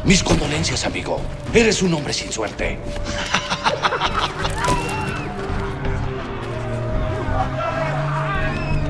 Mis condolencias, amigo. Eres un hombre sin suerte.